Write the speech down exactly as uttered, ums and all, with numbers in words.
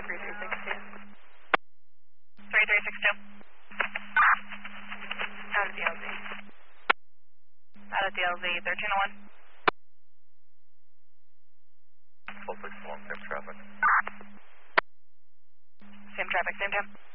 three three six two. three three six two. Out of the L Z. Out of the L Z, thirteen oh one. Full six one, same traffic. Same traffic, same time.